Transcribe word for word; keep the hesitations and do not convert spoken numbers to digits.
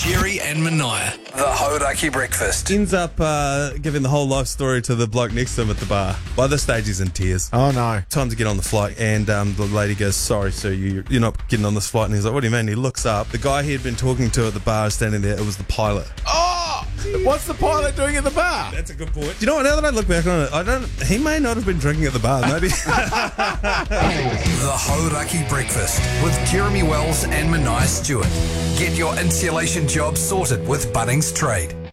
Kerry and Mania. The Hodaki Breakfast. Ends up uh, giving the whole life story to the bloke next to him at the bar. By this stage, he's in tears. Oh, no. Time to get on the flight, and um, the lady goes, sorry, sir, you, you're not getting on this flight. And he's like, what do you mean? He looks up. The guy he had been talking to at the bar is standing there. It was the pilot. Oh! What's the pilot doing at the bar? That's a good point. Do you know what? Now that I look back on it, I don't. He may not have been drinking at the bar. Maybe. The Hodaki Breakfast with Jeremy Wells and Mania Stewart. Get your insulation job sorted with Bunnings Trade.